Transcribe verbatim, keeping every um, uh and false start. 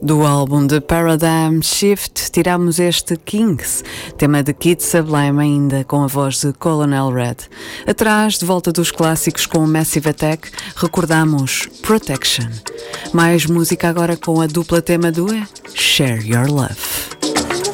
Do álbum The Paradigm Shift, tiramos este Kings, tema de Kid Sublime, ainda com a voz de Colonel Red. Atrás, de volta dos clássicos com Massive Attack, recordamos Protection. Mais música agora com a dupla tema do E, Share Your Love.